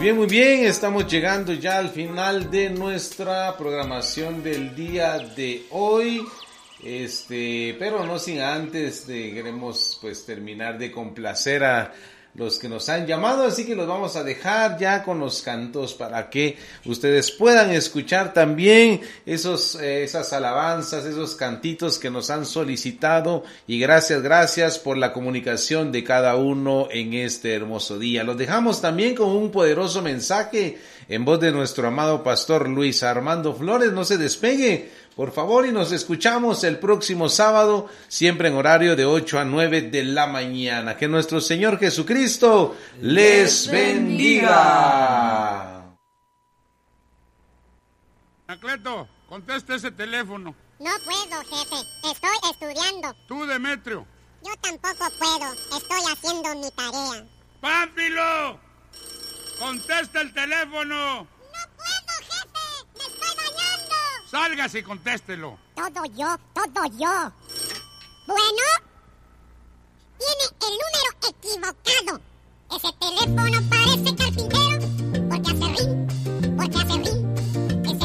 Muy bien, estamos llegando ya al final de nuestra programación del día de hoy. Pero no sin antes queremos pues terminar de complacer a los que nos han llamado, así que los vamos a dejar ya con los cantos para que ustedes puedan escuchar también esas alabanzas, esos cantitos que nos han solicitado, y gracias por la comunicación de cada uno en este hermoso día. Los dejamos también con un poderoso mensaje en voz de nuestro amado pastor Luis Armando Flores. No se despegue, por favor, y nos escuchamos el próximo sábado, siempre en horario de 8 a 9 de la mañana. Que nuestro Señor Jesucristo les bendiga. Anacleto, contesta ese teléfono. No puedo, jefe. Estoy estudiando. Tú, Demetrio. Yo tampoco puedo. Estoy haciendo mi tarea. ¡Pánfilo! ¡Contesta el teléfono! ¡No puedo, jefe! ¡Me estoy bañando! ¡Sálgase y contéstelo! Todo yo. Bueno, tiene el número equivocado. Ese teléfono para